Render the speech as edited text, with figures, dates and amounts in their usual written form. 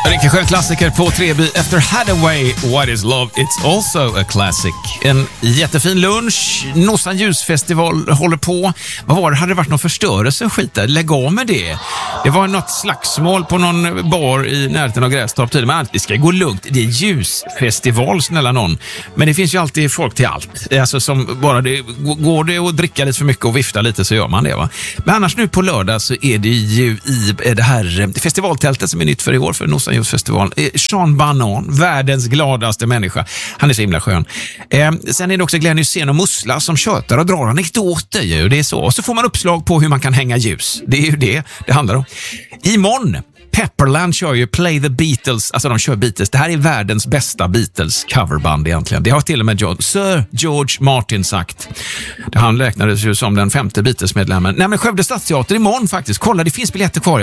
Riktigt skön klassiker på Treby efter Hathaway. What is love? It's also a classic. En jättefin lunch. Nossan ljusfestival håller på. Vad var det? Hade det varit någon förstörelse och skit där? Lägg av med det. Det var något slagsmål på någon bar i närheten av Grästorp tydligen. Men det ska gå lugnt. Det är ljusfestival, snälla någon. Men det finns ju alltid folk till allt. Alltså som bara det, går det att dricka lite för mycket och vifta lite så gör man det, va? Men annars nu på lördag så är det ju i det här festivaltältet som är nytt för i år för Nossan ljusfestival. Sean Banan, världens gladaste människa. Han är så himla skön. Sen är det också Glenn Hysén och Mussla som tjötar och drar anekdoter ju. Det är så. Och så får man uppslag på hur man kan hänga ljus. Det är ju det handlar om. Imorgon Pepperland kör ju Play the Beatles, alltså de kör Beatles. Det här är världens bästa Beatles coverband egentligen. Det har till och med Sir George Martin sagt. Han räknades ju som den 5:e Beatles-medlemmen. Nej, men Skövde Stadsteater imorgon faktiskt. Kolla, det finns biljetter kvar.